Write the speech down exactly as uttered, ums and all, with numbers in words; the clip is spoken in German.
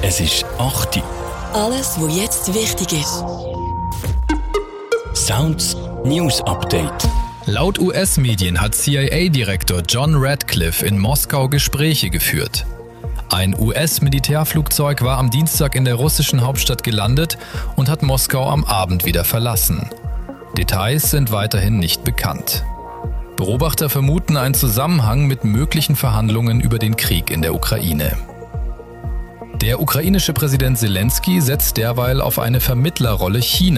Es ist acht Uhr. Alles, was jetzt wichtig ist. Sounds News Update. Laut U S-Medien hat C I A-Direktor John Radcliffe in Moskau Gespräche geführt. Ein U S-Militärflugzeug war am Dienstag in der russischen Hauptstadt gelandet und hat Moskau am Abend wieder verlassen. Details sind weiterhin nicht bekannt. Beobachter vermuten einen Zusammenhang mit möglichen Verhandlungen über den Krieg in der Ukraine. Der ukrainische Präsident Selenskyj setzt derweil auf eine Vermittlerrolle Chinas.